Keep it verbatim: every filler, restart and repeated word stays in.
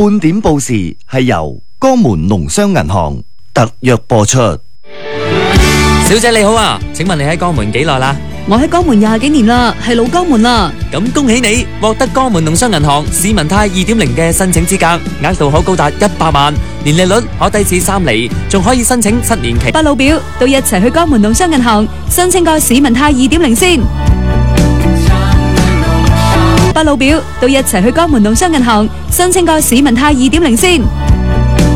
半點報時係由江門農商銀行特約播出。 小姐你好啊，請問你喺江門幾耐啦？ 我喺江門廿幾年啦，係老江門啦。 咁恭喜你獲得江門農商銀行市民貸二點零嘅申請資格，額度可高達一百萬，年利率可低至三厘，仲可以申請七年期。 八老表都一齊去江門農商銀行申請個市民貸二點零先。八老表都一齊去江門農商銀行申請個市民貸二點零先。